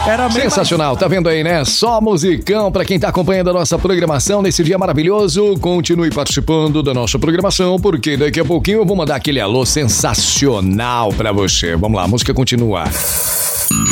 Era sensacional, tá vendo aí, né? Só musicão pra quem tá acompanhando a nossa programação nesse dia maravilhoso. Continue participando da nossa programação, porque daqui a pouquinho eu vou mandar aquele alô sensacional pra você. Vamos lá, a música continua.